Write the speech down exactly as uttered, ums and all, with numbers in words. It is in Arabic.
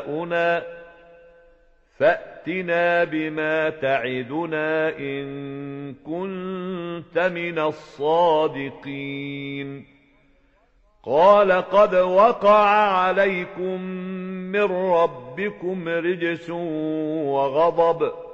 آباؤنا فأتنا بما تعدنا إن كنت من الصادقين. قال قد وقع عليكم من ربكم رجس وغضب